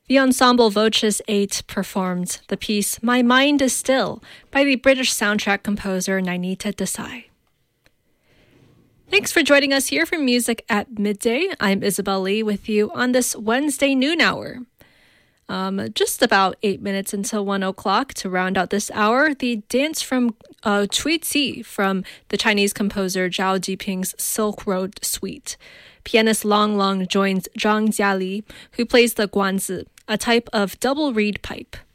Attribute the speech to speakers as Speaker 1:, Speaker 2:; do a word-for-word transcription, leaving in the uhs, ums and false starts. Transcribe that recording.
Speaker 1: The ensemble Voces eight performed the piece My Mind is Still by the British soundtrack composer Nainita Desai. Thanks for joining us here for Music at Midday. I'm Isabel Lee with you on this Wednesday noon hour. Um, just about eight minutes until one o'clock to round out this hour, the dance from uh, Cui Ci from the Chinese composer Zhao Jiping's Silk Road Suite. Pianist Long Long joins Zhang Jiali, who plays the guanzi, a type of double reed pipe.